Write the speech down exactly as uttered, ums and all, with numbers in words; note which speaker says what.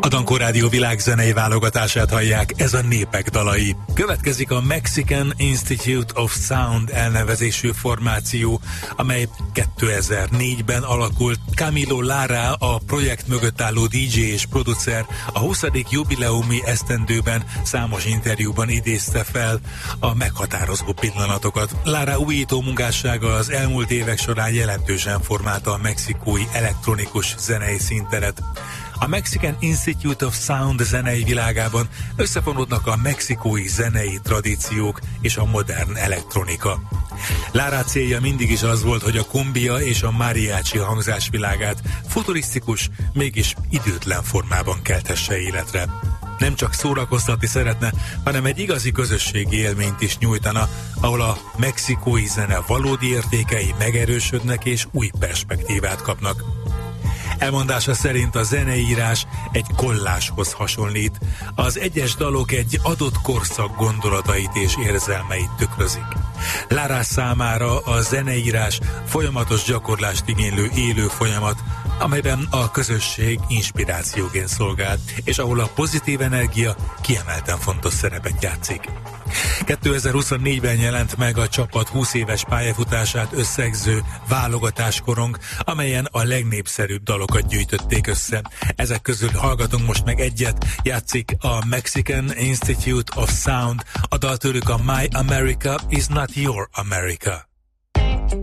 Speaker 1: Dankó Rádió világzenei válogatását hallják, ez a Népek dalai. Következik a Mexican Institute of Sound elnevezésű formáció, amely kétezer-négyben alakult. Camilo Lara, a projekt mögött álló dé dzsé és producer, a huszadik jubileumi esztendőben számos interjúban idézte fel a meghatározó pillanatokat. Lara újító munkássága az elmúlt évek során jelentősen formálta a mexikói elektronikus zenei színteret. A Mexican Institute of Sound zenei világában összefonódnak a mexikói zenei tradíciók és a modern elektronika. Lara célja mindig is az volt, hogy a kumbia és a mariachi hangzásvilágát futurisztikus, mégis időtlen formában keltesse életre. Nem csak szórakoztatni szeretne, hanem egy igazi közösségi élményt is nyújtana, ahol a mexikói zene valódi értékei megerősödnek és új perspektívát kapnak. Elmondása szerint a zeneírás egy kolláshoz hasonlít. Az egyes dalok egy adott korszak gondolatait és érzelmeit tükrözik. Lara számára a zeneírás folyamatos gyakorlást igénylő élő folyamat, amelyben a közösség inspirációként szolgál, és ahol a pozitív energia kiemelten fontos szerepet játszik. kétezer-huszonnégyben jelent meg a csapat húsz éves pályafutását összegző válogatáskorong, amelyen a legnépszerűbb dalokat gyűjtötték össze. Ezek közül hallgatunk most meg egyet, játszik a Mexican Institute of Sound, a dal tőlük a My America is Not Your America.